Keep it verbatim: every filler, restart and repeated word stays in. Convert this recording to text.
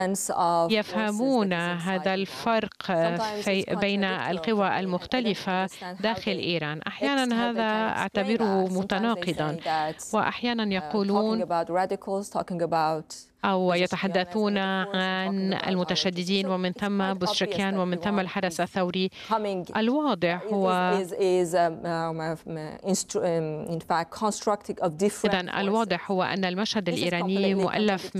يفهمون هذا الفرق في بين القوى المختلفة داخل إيران. أحيانا هذا أعتبره متناقضا، وأحيانا يقولون أو يتحدثون عن المتشددين ومن ثم بوزشكيان ومن ثم الحدث الثوري. الواضح هو إذن الواضح هو أن المشهد الإيراني مؤلف